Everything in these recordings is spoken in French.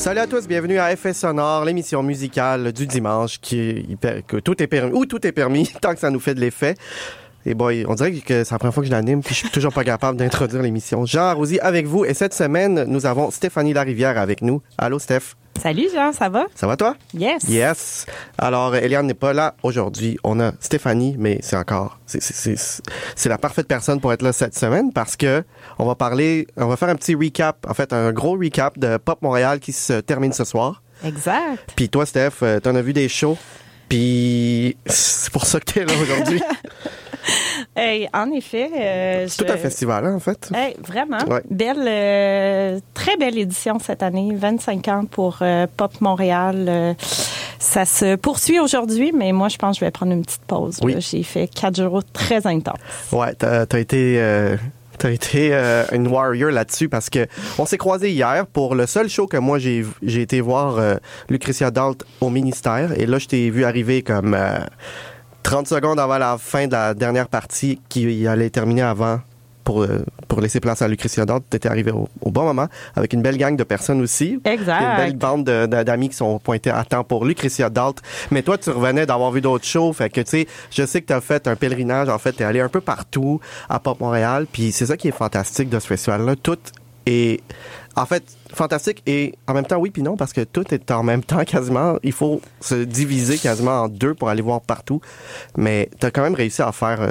Salut à tous, bienvenue à Effets sonores, l'émission musicale du dimanche que tout est permis, ou tout est permis tant que ça nous fait de l'effet. Et boy, on dirait que c'est la première fois que je l'anime puis je suis toujours pas capable d'introduire l'émission. Jean Arrosi avec vous et cette semaine, nous avons Stéphanie Larivière avec nous. Allô Steph? Salut Jean, ça va? Ça va toi? Yes. Yes. Alors, Eliane n'est pas là aujourd'hui. On a Stéphanie, mais c'est la parfaite personne pour être là cette semaine parce que on va faire un petit recap, en fait, un gros recap de Pop Montréal qui se termine ce soir. Exact. Puis toi, Steph, t'en as vu des shows, puis c'est pour ça que t'es là aujourd'hui. Hey, en effet, c'est tout un festival, hein, en fait. Hey, vraiment. Ouais. Très belle édition cette année. 25 ans pour Pop Montréal. Ça se poursuit aujourd'hui, mais moi, je pense que je vais prendre une petite pause. Oui. Là. J'ai fait 4 jours très intenses. Ouais, t'as été une warrior là-dessus parce que on s'est croisés hier pour le seul show que moi j'ai été voir Lucretia Dalt au ministère et là je t'ai vu arriver comme 30 secondes avant la fin de la dernière partie qui allait terminer avant pour laisser place à Lucretia Dalt. T'étais arrivé au bon moment avec une belle gang de personnes aussi. Exact. Une belle bande d'amis qui sont pointés à temps pour Lucretia Dalt. Mais toi, tu revenais d'avoir vu d'autres shows. Fait que, tu sais, je sais que t'as fait un pèlerinage. En fait, t'es allé un peu partout à Pop Montréal. Puis c'est ça qui est fantastique de ce festival-là. Tout est, en fait, fantastique et en même temps, oui puis non, parce que tout est en même temps quasiment. Il faut se diviser quasiment en deux pour aller voir partout. Mais t'as quand même réussi à faire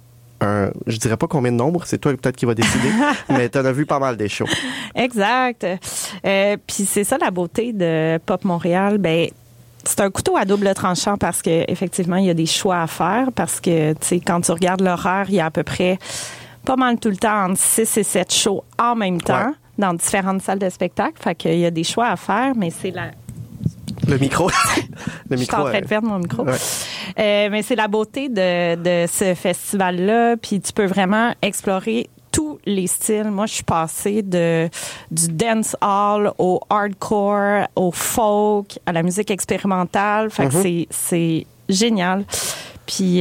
je dirais pas combien de nombre, c'est toi peut-être qui va décider, mais t'en as vu pas mal des shows. Exact. Puis c'est ça la beauté de Pop Montréal. Ben, c'est un couteau à double tranchant parce que effectivement il y a des choix à faire parce que tu sais quand tu regardes l'horaire, il y a à peu près pas mal tout le temps entre 6 et 7 shows en même temps dans différentes salles de spectacle. Fait qu'il y a des choix à faire, mais c'est le micro. Je suis en train de perdre mon micro. Ouais. Mais c'est la beauté de ce festival-là. Puis tu peux vraiment explorer tous les styles. Moi, je suis passée du dance hall au hardcore, au folk, à la musique expérimentale. Fait que c'est génial. Puis,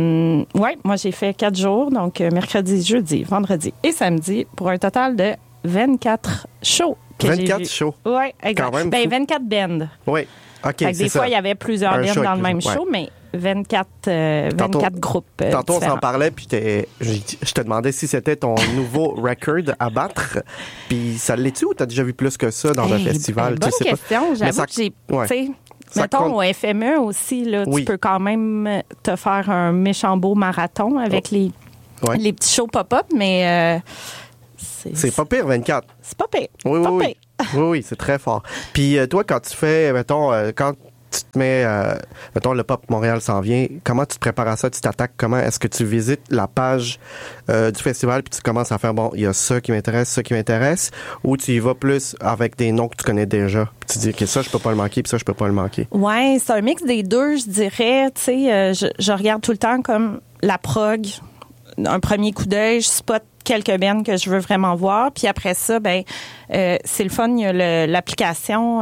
moi, j'ai fait 4 jours. Donc, mercredi, jeudi, vendredi et samedi pour un total de 24 shows. 24 shows. Oui, exact. 24 bands. Oui, OK, c'est des fois, il y avait plusieurs bands dans le même show, mais 24 groupes. Tantôt, différents. on s'en parlait, puis je te demandais si c'était ton nouveau record à battre. Puis ça l'est-tu ou t'as déjà vu plus que ça dans un festival? Bonne question. J'avoue que j'ai... Mettons, au FME aussi, là, tu peux quand même te faire un méchant beau marathon avec les petits shows pop-up, mais... C'est pas pire, 24. C'est pas pire. Oui, c'est très fort. Puis toi, quand tu fais, mettons, quand tu te mets, mettons, le Pop Montréal s'en vient, comment tu te prépares à ça? Tu t'attaques comment? Est-ce que tu visites la page du festival puis tu commences à faire, bon, il y a ça qui m'intéresse, ou tu y vas plus avec des noms que tu connais déjà? Puis tu dis que ça, je peux pas le manquer, puis ça, je peux pas le manquer. Ouais, c'est un mix des deux, je dirais. Tu sais, je regarde tout le temps comme la prog, un premier coup d'œil, je spot quelques bands que je veux vraiment voir. Puis après ça, c'est le fun. Il y a l'application.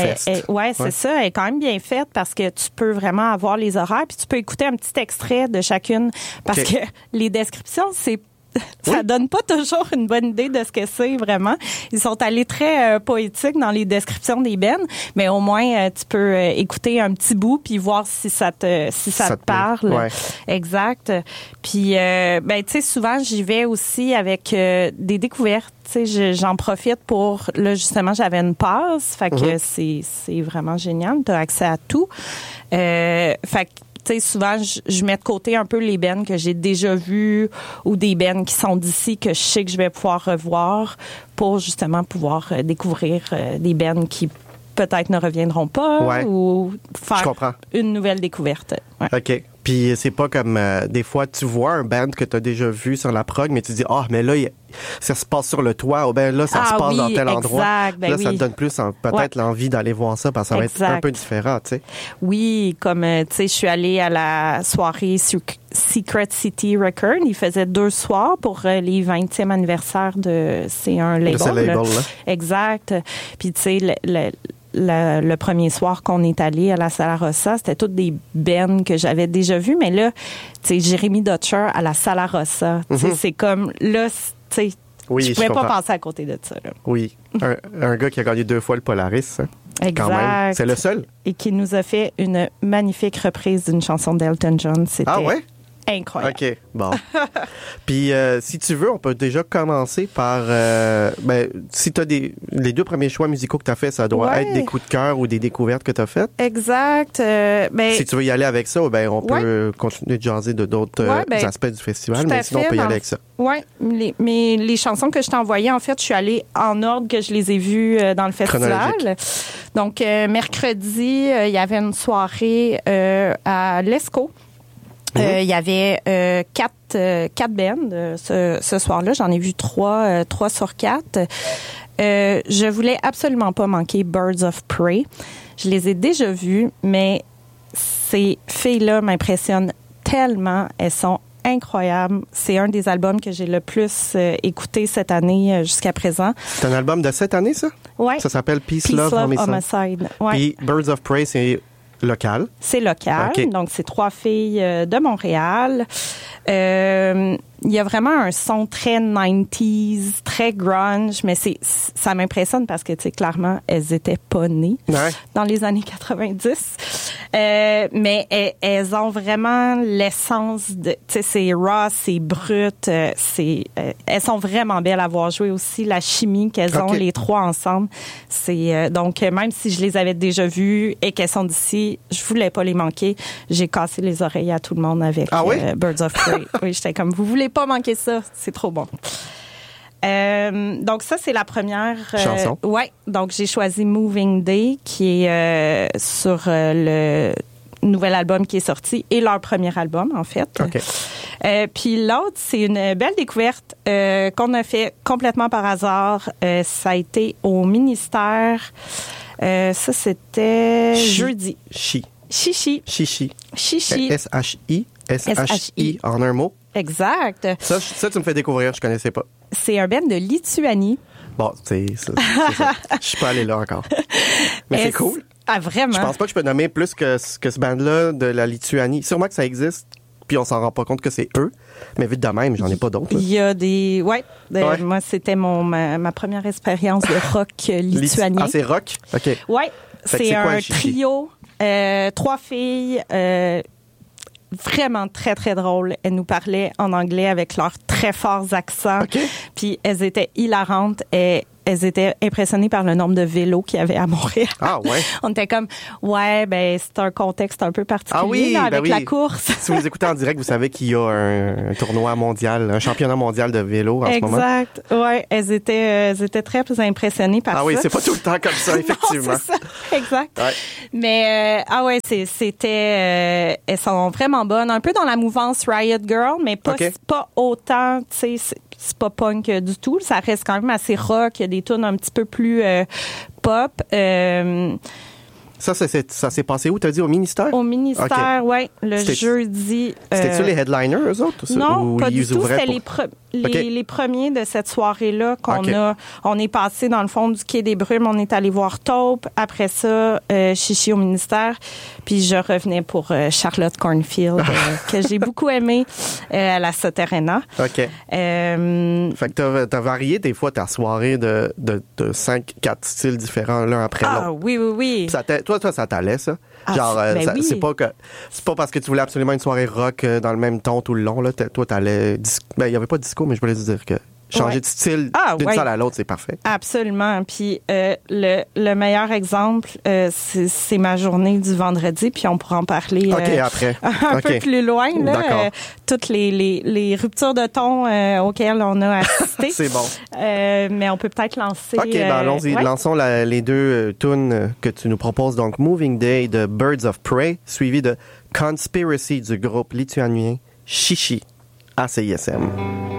C'est ça. Elle est quand même bien faite parce que tu peux vraiment avoir les horaires. Puis tu peux écouter un petit extrait de chacune. Parce que les descriptions, ça donne pas toujours une bonne idée de ce que c'est vraiment. Ils sont allés très poétiques dans les descriptions des bands, mais au moins tu peux écouter un petit bout puis voir si ça te parle. Ouais. Exact. Puis tu sais souvent j'y vais aussi avec des découvertes. Tu sais j'en profite pour là justement j'avais une passe, fait que c'est vraiment génial, tu as accès à tout. Fait que t'sais, souvent, je mets de côté un peu les bands que j'ai déjà vus ou des bands qui sont d'ici que je sais que je vais pouvoir revoir pour justement pouvoir découvrir des bands qui peut-être ne reviendront pas ou faire une nouvelle découverte. Ouais. OK. Puis c'est pas comme des fois tu vois un band que tu as déjà vu sur la prog, mais tu dis mais là ça se passe sur le toit, ou ben là ça se passe dans tel endroit. Là ça te donne plus peut-être l'envie d'aller voir ça parce que ça va être un peu différent, tu sais. Oui, comme tu sais je suis allée à la soirée Secret City Record, ils faisaient 2 soirs pour les 20e anniversaire c'est un label. C'est label là. Exact. Puis tu sais le premier soir qu'on est allé à la Sala Rossa, c'était toutes des bands que j'avais déjà vues, mais là, tu sais, Jérémy Dutcher à la Sala Rossa, c'est comme, là, tu sais, je pouvais pas passer à côté de ça. Là. Oui. Un gars qui a gagné 2 fois le Polaris. Hein. Exact. Quand même. C'est le seul. Et qui nous a fait une magnifique reprise d'une chanson d'Elton John. C'était incroyable. OK, bon. Puis, si tu veux, on peut déjà commencer par... si tu as les 2 premiers choix musicaux que tu as fait, ça doit être des coups de cœur ou des découvertes que tu as faites. Exact. Si tu veux y aller avec ça, on peut continuer de jaser de d'autres aspects du festival, mais sinon, on peut y aller avec ça. Oui, mais les chansons que je t'ai envoyées, en fait, je suis allée en ordre que je les ai vues dans le festival. Donc, mercredi, il y avait une soirée à l'ESCO. Il y avait 4 bands ce soir-là. J'en ai vu 3 sur 4. Je voulais absolument pas manquer Birds of Prey. Je les ai déjà vus, mais ces filles-là m'impressionnent tellement. Elles sont incroyables. C'est un des albums que j'ai le plus écouté cette année jusqu'à présent. C'est un album de cette année, ça? Oui. Ça s'appelle Peace Love, Homicide. Ouais. Puis Birds of Prey, c'est... local. C'est local. Okay. Donc, c'est 3 filles de Montréal. Il y a vraiment un son très 90s, très grunge, mais ça m'impressionne parce que, tu sais, clairement, elles étaient pas nées dans les années 90. Mais elles ont vraiment l'essence de, tu sais, c'est raw, c'est brut, elles sont vraiment belles à voir jouer aussi. La chimie qu'elles ont, les 3 ensemble, c'est, donc, même si je les avais déjà vues et qu'elles sont d'ici, je voulais pas les manquer. J'ai cassé les oreilles à tout le monde avec Birds of Prey. Oui, j'étais comme, vous voulez pas manquer ça, c'est trop bon. Donc ça, c'est la première chanson. Ouais, donc j'ai choisi Moving Day, qui est sur le nouvel album qui est sorti et leur premier album, en fait. Okay. Puis l'autre, c'est une belle découverte qu'on a fait complètement par hasard. Ça a été au ministère. Ça, c'était jeudi. Chichi. S-H-I. S-H-I en un mot. Exact. Ça, tu me fais découvrir, je connaissais pas. C'est un band de Lituanie. Bon, c'est ça. Je suis pas allé là encore. Mais c'est cool. Ah, vraiment? Je pense pas que je peux nommer plus que ce band-là de la Lituanie. Sûrement que ça existe, puis on s'en rend pas compte que c'est eux. Mais vite de même, j'en ai pas d'autres. Il y a des... moi, c'était ma première expérience de rock lituanien. Ah, c'est rock? OK. Oui, c'est un trio, 3 filles... vraiment très, très drôle. Elles nous parlaient en anglais avec leurs très forts accents. Okay. Puis elles étaient hilarantes et elles étaient impressionnées par le nombre de vélos qu'il y avait à Montréal. Ah ouais. On était comme, c'est un contexte un peu particulier avec la course. Si vous écoutez en direct, vous savez qu'il y a un tournoi mondial, un championnat mondial de vélo en ce moment. Exact. Ouais, elles étaient très impressionnées par ça. Ah oui, c'est pas tout le temps comme ça, effectivement. Non, c'est ça. Exact. Ouais. Mais c'était elles sont vraiment bonnes, un peu dans la mouvance Riot Girl, mais pas autant, tu sais, c'est pas punk du tout. Ça reste quand même assez rock. Il y a des tunes un petit peu plus pop. Ça s'est passé où? T'as dit au ministère? Au ministère, oui. Jeudi. C'était-tu les headliners, eux autres? Non, pas du tout. C'était les premiers de cette soirée-là on est passé dans le fond du Quai des Brumes. On est allé voir Taupe. Après ça, Chichi au ministère. Puis je revenais pour Charlotte Cornfield, que j'ai beaucoup aimé à la Soterrena. OK. Fait que t'as varié des fois ta soirée de 5-4 styles différents l'un après l'autre. Ah oui. Toi, ça t'allait, ça? Genre, oui. c'est pas parce que tu voulais absolument une soirée rock dans le même ton tout le long, là. Toi, t'allais... il y avait pas de disco, mais je voulais dire que changer de style d'une salle à l'autre, c'est parfait. Absolument. Puis le meilleur exemple, c'est ma journée du vendredi, puis on pourra en parler après. un peu plus loin. Là, toutes les ruptures de ton auxquelles on a assisté. C'est bon. Mais on peut peut-être lancer... OK, allons-y. Lançons les 2 tunes que tu nous proposes. Donc, Moving Day de Birds of Prey, suivi de Conspiracy du groupe lituanien Chichi à CISM.